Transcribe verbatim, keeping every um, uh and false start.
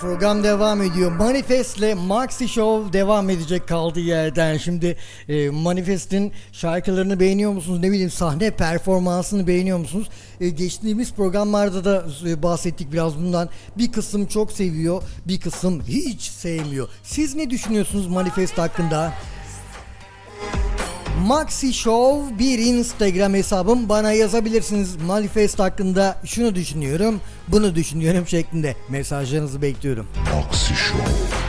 Program devam ediyor. Manifest'le Maxi Show devam edecek kaldığı yerden. Şimdi e, Manifest'in şarkılarını beğeniyor musunuz? Ne bileyim, sahne performansını beğeniyor musunuz? E, geçtiğimiz programlarda da e, bahsettik biraz bundan. Bir kısım çok seviyor, bir kısım hiç sevmiyor. Siz ne düşünüyorsunuz Manifest hakkında? Maxi Show bir Instagram hesabım, bana yazabilirsiniz. Manifest hakkında şunu düşünüyorum, bunu düşünüyorum şeklinde mesajlarınızı bekliyorum. Maxi Show.